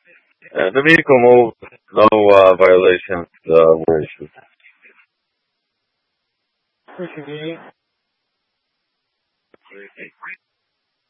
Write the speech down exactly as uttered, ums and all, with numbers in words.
Uh, the vehicle moved, no uh, violations uh, were issued.